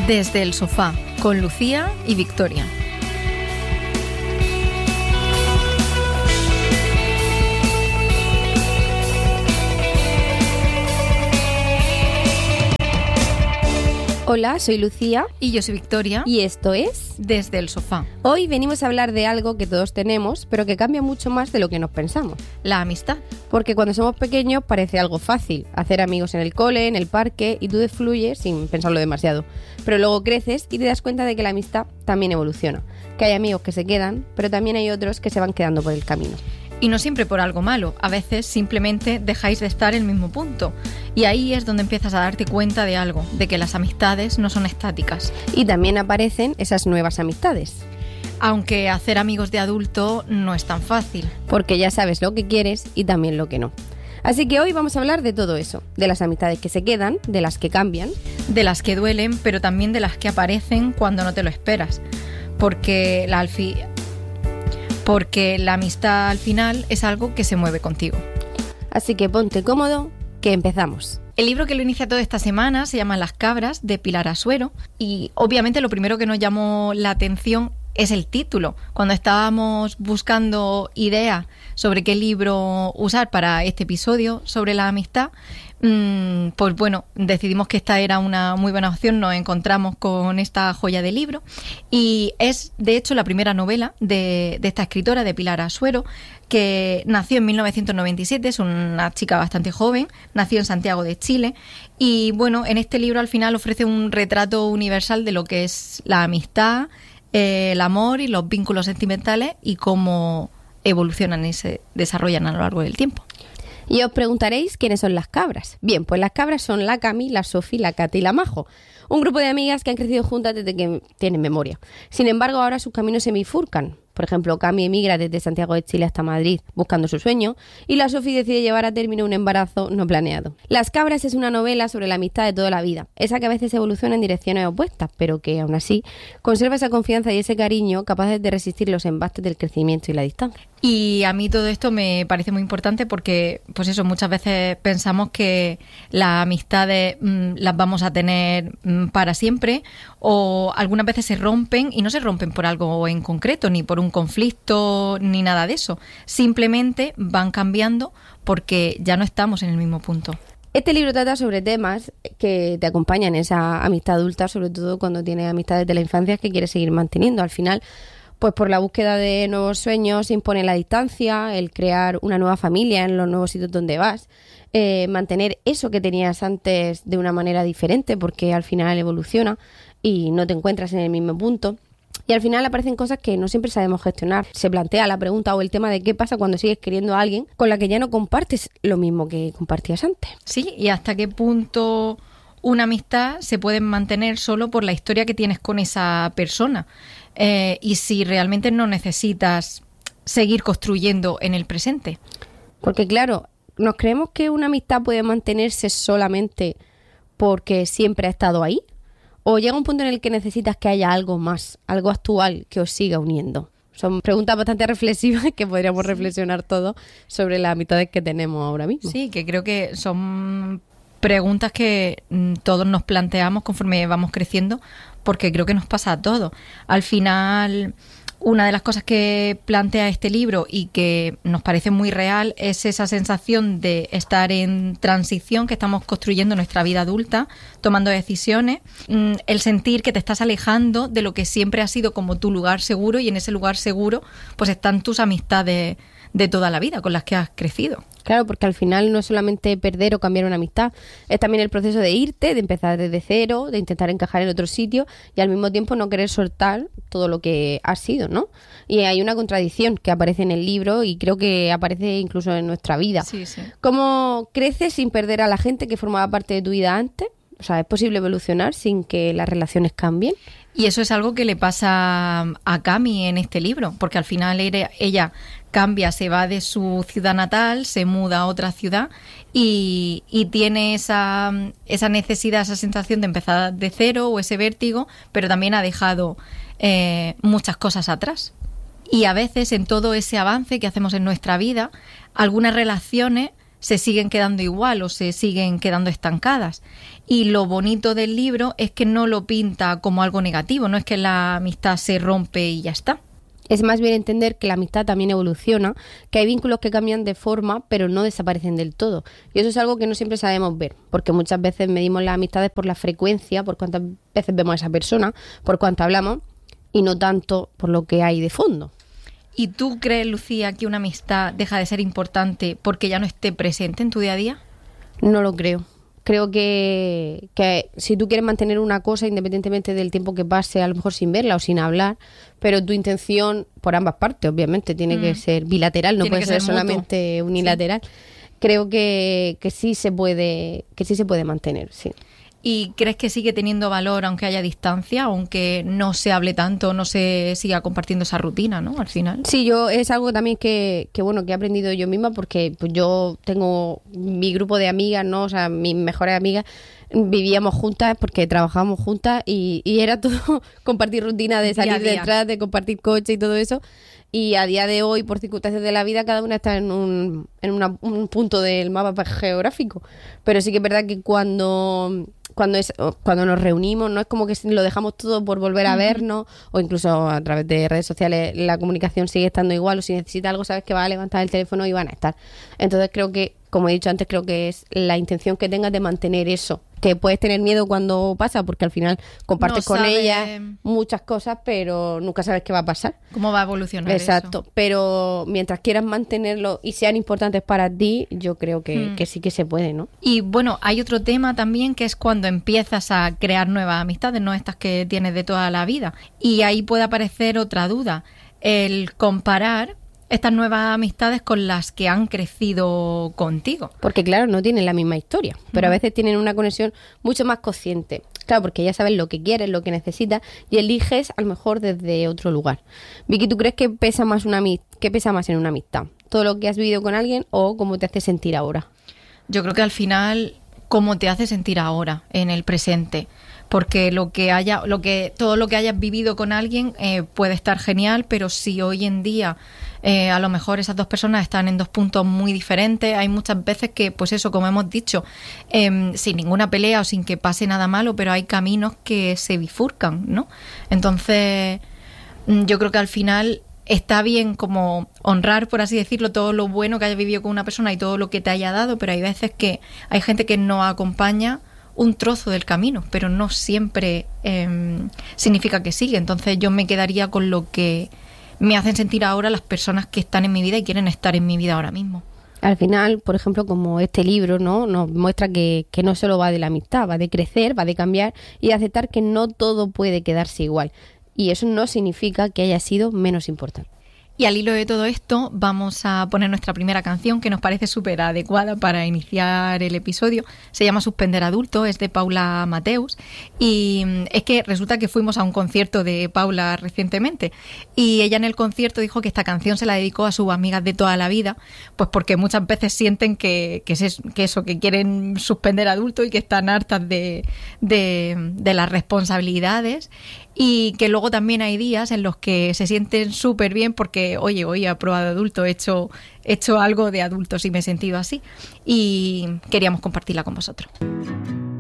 Desde el sofá, con Lucía y Victoria. Hola, soy Lucía. Y yo soy Victoria. Y esto es Desde el sofá. Hoy venimos a hablar de algo que todos tenemos, pero que cambia mucho más de lo que nos pensamos. La amistad. Porque cuando somos pequeños parece algo fácil, hacer amigos en el cole, en el parque, y tú fluyes sin pensarlo demasiado. Pero luego creces y te das cuenta de que la amistad también evoluciona. Que hay amigos que se quedan, pero también hay otros que se van quedando por el camino. Y no siempre por algo malo, a veces simplemente dejáis de estar en el mismo punto. Y ahí es donde empiezas a darte cuenta de algo, de que las amistades no son estáticas. Y también aparecen esas nuevas amistades. Aunque hacer amigos de adulto no es tan fácil. Porque ya sabes lo que quieres y también lo que no. Así que hoy vamos a hablar de todo eso, de las amistades que se quedan, de las que cambian. De las que duelen, pero también de las que aparecen cuando no te lo esperas. Porque la amistad al final es algo que se mueve contigo. Así que ponte cómodo, que empezamos. El libro que lo inicia toda esta semana se llama Las cabras, de Pilar Asuero, y obviamente lo primero que nos llamó la atención es el título. Cuando estábamos buscando ideas sobre qué libro usar para este episodio sobre la amistad, pues bueno, decidimos que esta era una muy buena opción. Nos encontramos con esta joya de libro y es de hecho la primera novela de esta escritora, de Pilar Asuero, que nació en 1997, es una chica bastante joven, nació en Santiago de Chile y bueno, en este libro al final ofrece un retrato universal de lo que es la amistad, el amor y los vínculos sentimentales y cómo evolucionan y se desarrollan a lo largo del tiempo. Y os preguntaréis quiénes son las cabras. Bien, pues las cabras son la Cami, la Sofi, la Cata y la Majo. Un grupo de amigas que han crecido juntas desde que tienen memoria. Sin embargo, ahora sus caminos se bifurcan. Por ejemplo, Cami emigra desde Santiago de Chile hasta Madrid buscando su sueño y la Sofi decide llevar a término un embarazo no planeado. Las cabras es una novela sobre la amistad de toda la vida, esa que a veces evoluciona en direcciones opuestas, pero que aún así conserva esa confianza y ese cariño capaces de resistir los embates del crecimiento y la distancia. Y a mí todo esto me parece muy importante porque, pues eso, muchas veces pensamos que las amistades las vamos a tener para siempre, o algunas veces se rompen y no se rompen por algo en concreto, ni por un conflicto, ni nada de eso. Simplemente van cambiando porque ya no estamos en el mismo punto. Este libro trata sobre temas que te acompañan en esa amistad adulta, sobre todo cuando tienes amistades de la infancia que quieres seguir manteniendo. Al final, pues por la búsqueda de nuevos sueños se impone la distancia, el crear una nueva familia en los nuevos sitios donde vas, mantener eso que tenías antes de una manera diferente porque al final evoluciona y no te encuentras en el mismo punto. Y al final aparecen cosas que no siempre sabemos gestionar. Se plantea la pregunta o el tema de qué pasa cuando sigues queriendo a alguien con la que ya no compartes lo mismo que compartías antes. Sí, y hasta qué punto una amistad se puede mantener solo por la historia que tienes con esa persona. Y si realmente no necesitas seguir construyendo en el presente. Porque claro, nos creemos que una amistad puede mantenerse solamente porque siempre ha estado ahí. ¿O llega un punto en el que necesitas que haya algo más, algo actual que os siga uniendo? Son preguntas bastante reflexivas que podríamos reflexionar todos sobre las amistades que tenemos ahora mismo. Sí, que creo que son preguntas que todos nos planteamos conforme vamos creciendo, porque creo que nos pasa a todos. Al final, una de las cosas que plantea este libro y que nos parece muy real es esa sensación de estar en transición, que estamos construyendo nuestra vida adulta, tomando decisiones, el sentir que te estás alejando de lo que siempre ha sido como tu lugar seguro, y en ese lugar seguro pues están tus amistades de toda la vida con las que has crecido. Claro, porque al final no es solamente perder o cambiar una amistad, es también el proceso de irte, de empezar desde cero, de intentar encajar en otro sitio y al mismo tiempo no querer soltar todo lo que has sido, ¿no? Y hay una contradicción que aparece en el libro y creo que aparece incluso en nuestra vida. Sí, sí. ¿Cómo creces sin perder a la gente que formaba parte de tu vida antes? O sea, ¿es posible evolucionar sin que las relaciones cambien? Y eso es algo que le pasa a Cami en este libro, porque al final ella cambia, se va de su ciudad natal, se muda a otra ciudad y tiene esa necesidad, esa sensación de empezar de cero o ese vértigo, pero también ha dejado muchas cosas atrás. Y a veces en todo ese avance que hacemos en nuestra vida, algunas relaciones se siguen quedando igual o se siguen quedando estancadas. Y lo bonito del libro es que no lo pinta como algo negativo, no es que la amistad se rompe y ya está. Es más bien entender que la amistad también evoluciona, que hay vínculos que cambian de forma, pero no desaparecen del todo. Y eso es algo que no siempre sabemos ver, porque muchas veces medimos las amistades por la frecuencia, por cuántas veces vemos a esa persona, por cuánto hablamos, y no tanto por lo que hay de fondo. ¿Y tú crees, Lucía, que una amistad deja de ser importante porque ya no esté presente en tu día a día? No lo creo. Creo que si tú quieres mantener una cosa, independientemente del tiempo que pase, a lo mejor sin verla o sin hablar, pero tu intención, por ambas partes, obviamente, tiene que ser bilateral, no puede ser solamente unilateral. Sí. Creo que sí se puede mantener, sí. ¿Y crees que sigue teniendo valor aunque haya distancia, aunque no se hable tanto, no se siga compartiendo esa rutina, ¿no? Al final. Sí, yo es algo también que he aprendido yo misma, porque pues yo tengo mi grupo de amigas, ¿no? O sea, mis mejores amigas vivíamos juntas porque trabajábamos juntas y era todo compartir rutina de salir de entrar, de compartir coche y todo eso. Y a día de hoy, por circunstancias de la vida, cada una está en un punto del mapa geográfico. Pero sí que es verdad que cuando nos reunimos, no es como que lo dejamos todo por volver a vernos, o incluso a través de redes sociales la comunicación sigue estando igual, o si necesitas algo sabes que vas a levantar el teléfono y van a estar. Entonces creo que, como he dicho antes, creo que es la intención que tengas de mantener eso, que puedes tener miedo cuando pasa, porque al final compartes con ella muchas cosas, pero nunca sabes qué va a pasar. ¿Cómo va a evolucionar? Exacto, eso? Pero mientras quieras mantenerlo y sean importantes para ti, yo creo que sí que se puede, ¿no? Y bueno, hay otro tema también que es cuando empiezas a crear nuevas amistades, no estas que tienes de toda la vida. Y ahí puede aparecer otra duda, el comparar estas nuevas amistades con las que han crecido contigo. Porque claro, no tienen la misma historia, pero a veces tienen una conexión mucho más consciente. Claro, porque ya sabes lo que quieres, lo que necesitas y eliges a lo mejor desde otro lugar. Vicky, ¿tú crees que pesa más en una amistad? ¿Todo lo que has vivido con alguien o cómo te hace sentir ahora? Yo creo que al final, cómo te hace sentir ahora, en el presente. Porque todo lo que hayas vivido con alguien puede estar genial, pero si hoy en día a lo mejor esas dos personas están en dos puntos muy diferentes, hay muchas veces que, pues eso, como hemos dicho, sin ninguna pelea o sin que pase nada malo, pero hay caminos que se bifurcan, ¿no? Entonces, yo creo que al final está bien como honrar, por así decirlo, todo lo bueno que hayas vivido con una persona y todo lo que te haya dado, pero hay veces que hay gente que no acompaña un trozo del camino, pero no siempre significa que sigue. Entonces yo me quedaría con lo que me hacen sentir ahora las personas que están en mi vida y quieren estar en mi vida ahora mismo. Al final, por ejemplo, como este libro, ¿no? Nos muestra que no solo va de la amistad, va de crecer, va de cambiar y de aceptar que no todo puede quedarse igual. Y eso no significa que haya sido menos importante. Y al hilo de todo esto vamos a poner nuestra primera canción que nos parece súper adecuada para iniciar el episodio. Se llama Suspender Adulto, es de Paula Mateus y es que resulta que fuimos a un concierto de Paula recientemente y ella en el concierto dijo que esta canción se la dedicó a sus amigas de toda la vida, pues porque muchas veces sienten que quieren suspender adulto y que están hartas de las responsabilidades. Y que luego también hay días en los que se sienten súper bien porque, oye, hoy he aprobado adulto, he hecho algo de adultos y me he sentido así. Y queríamos compartirla con vosotros.